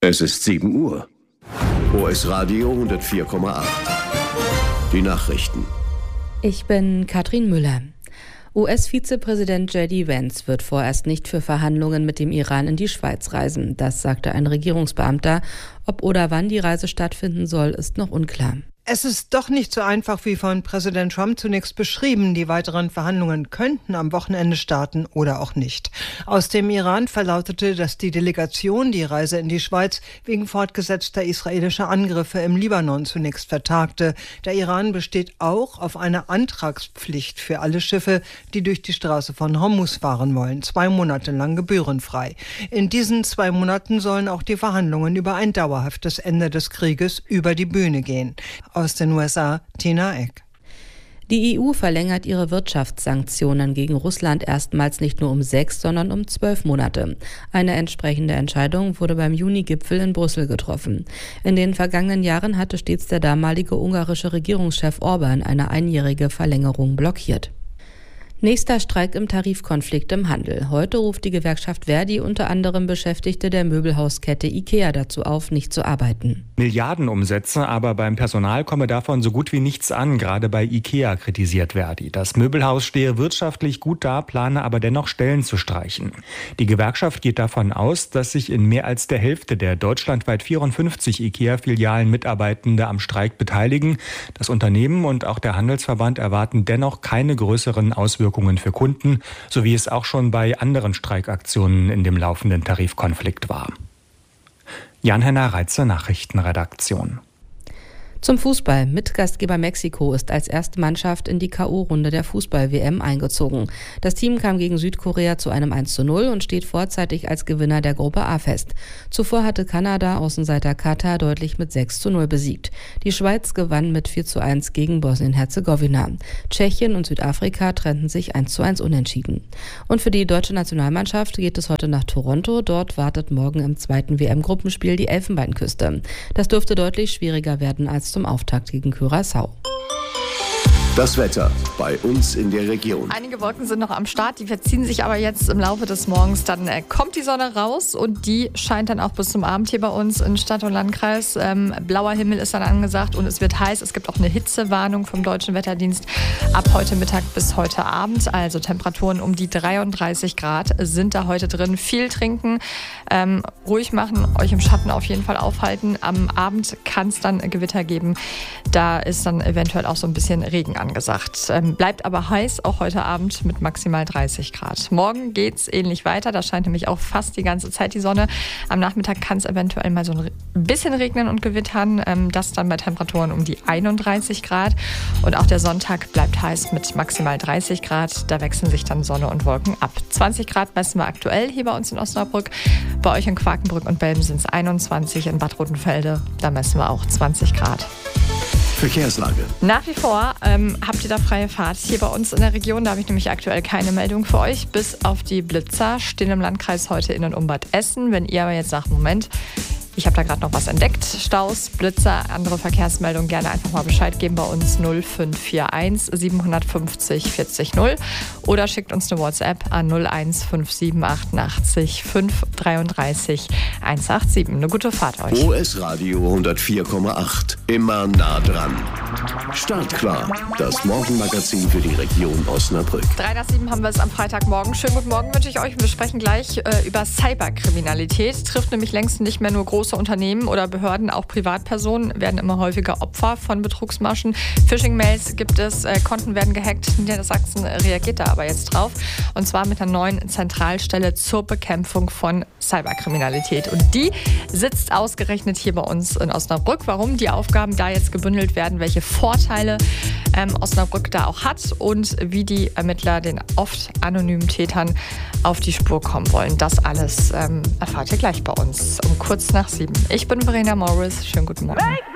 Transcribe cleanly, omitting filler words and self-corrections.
Es ist 7 Uhr. OS Radio 104,8. Die Nachrichten. Ich bin Katrin Müller. US-Vizepräsident J.D. Vance wird vorerst nicht für Verhandlungen mit dem Iran in die Schweiz reisen. Das sagte ein Regierungsbeamter. Ob oder wann die Reise stattfinden soll, ist noch unklar. Es ist doch nicht so einfach wie von Präsident Trump zunächst beschrieben. Die weiteren Verhandlungen könnten am Wochenende starten oder auch nicht. Aus dem Iran verlautete, dass die Delegation die Reise in die Schweiz wegen fortgesetzter israelischer Angriffe im Libanon zunächst vertagte. Der Iran besteht auch auf einer Antragspflicht für alle Schiffe, die durch die Straße von Hormuz fahren wollen, 2 Monate lang gebührenfrei. In diesen 2 Monaten sollen auch die Verhandlungen über ein dauerhaftes Ende des Krieges über die Bühne gehen. Aus den USA, Tina Eck. Die EU verlängert ihre Wirtschaftssanktionen gegen Russland erstmals nicht nur um 6, sondern um 12 Monate. Eine entsprechende Entscheidung wurde beim Juni-Gipfel in Brüssel getroffen. In den vergangenen Jahren hatte stets der damalige ungarische Regierungschef Orbán eine einjährige Verlängerung blockiert. Nächster Streik im Tarifkonflikt im Handel. Heute ruft die Gewerkschaft Verdi unter anderem Beschäftigte der Möbelhauskette IKEA dazu auf, nicht zu arbeiten. Milliardenumsätze, aber beim Personal komme davon so gut wie nichts an. Gerade bei IKEA kritisiert Verdi. Das Möbelhaus stehe wirtschaftlich gut da, plane aber dennoch Stellen zu streichen. Die Gewerkschaft geht davon aus, dass sich in mehr als der Hälfte der deutschlandweit 54 IKEA-Filialen Mitarbeitende am Streik beteiligen. Das Unternehmen und auch der Handelsverband erwarten dennoch keine größeren Auswirkungen für Kunden, so wie es auch schon bei anderen Streikaktionen in dem laufenden Tarifkonflikt war. Jan-Henner Reitze, Nachrichtenredaktion. Zum Fußball. Mitgastgeber Mexiko ist als erste Mannschaft in die K.O.-Runde der Fußball-WM eingezogen. Das Team kam gegen Südkorea zu einem 1:0 und steht vorzeitig als Gewinner der Gruppe A fest. Zuvor hatte Kanada Außenseiter Katar deutlich mit 6:0 besiegt. Die Schweiz gewann mit 4:1 gegen Bosnien-Herzegowina. Tschechien und Südafrika trennten sich 1:1 unentschieden. Und für die deutsche Nationalmannschaft geht es heute nach Toronto. Dort wartet morgen im zweiten WM-Gruppenspiel die Elfenbeinküste. Das dürfte deutlich schwieriger werden als zum Auftakt gegen Curaçao. Das Wetter bei uns in der Region. Einige Wolken sind noch am Start, die verziehen sich aber jetzt im Laufe des Morgens. Dann kommt die Sonne raus und die scheint dann auch bis zum Abend hier bei uns in Stadt und Landkreis. Blauer Himmel ist dann angesagt und es wird heiß. Es gibt auch eine Hitzewarnung vom Deutschen Wetterdienst ab heute Mittag bis heute Abend. Also Temperaturen um die 33 Grad sind da heute drin. Viel trinken, ruhig machen, euch im Schatten auf jeden Fall aufhalten. Am Abend kann es dann Gewitter geben. Da ist dann eventuell auch so ein bisschen Regen angesagt. Bleibt aber heiß, auch heute Abend mit maximal 30 Grad. Morgen geht's ähnlich weiter. Da scheint nämlich auch fast die ganze Zeit die Sonne. Am Nachmittag kann es eventuell mal so ein bisschen regnen und gewittern. Das dann bei Temperaturen um die 31 Grad. Und auch der Sonntag bleibt heiß mit maximal 30 Grad. Da wechseln sich dann Sonne und Wolken ab. 20 Grad messen wir aktuell hier bei uns in Osnabrück. Bei euch in Quakenbrück und Belm sind es 21. In Bad Rotenfelde, da messen wir auch 20 Grad. Verkehrslage. Nach wie vor habt ihr da freie Fahrt hier bei uns in der Region. Da habe ich nämlich aktuell keine Meldung für euch. Bis auf die Blitzer stehen im Landkreis heute in und um Bad Essen. Wenn ihr aber jetzt sagt, Moment, ich habe da gerade noch was entdeckt, Staus, Blitzer, andere Verkehrsmeldungen, gerne einfach mal Bescheid geben bei uns 0541 750 40 0 oder schickt uns eine WhatsApp an 01578 533 187. Eine gute Fahrt euch. OS Radio 104,8. Immer nah dran. Startklar. Das Morgenmagazin für die Region Osnabrück. 3 nach 7 haben wir es am Freitagmorgen. Schönen guten Morgen wünsche ich euch. Wir sprechen gleich über Cyberkriminalität. Trifft nämlich längst nicht mehr nur große Unternehmen oder Behörden, auch Privatpersonen werden immer häufiger Opfer von Betrugsmaschen. Phishing-Mails gibt es, Konten werden gehackt. Niedersachsen reagiert da aber jetzt drauf. Und zwar mit einer neuen Zentralstelle zur Bekämpfung von Cyberkriminalität. Und die sitzt ausgerechnet hier bei uns in Osnabrück. Warum die Aufgaben da jetzt gebündelt werden, welche Vorteile Osnabrück da auch hat und wie die Ermittler den oft anonymen Tätern auf die Spur kommen wollen. Das alles erfahrt ihr gleich bei uns um kurz nach 7. Ich bin Verena Morris. Schönen guten Morgen.